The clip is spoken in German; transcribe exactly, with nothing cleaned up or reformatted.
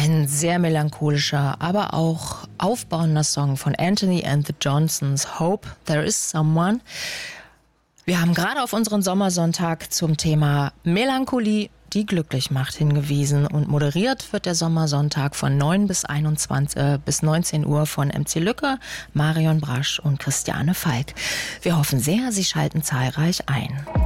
Ein sehr melancholischer, aber auch aufbauender Song von Anthony and the Johnsons, Hope There Is Someone. Wir haben gerade auf unseren Sommersonntag zum Thema Melancholie, die glücklich macht, hingewiesen. Und moderiert wird der Sommersonntag von neun bis einundzwanzig äh, bis neunzehn Uhr von M C Lücke, Marion Brasch und Christiane Falk. Wir hoffen sehr, Sie schalten zahlreich ein.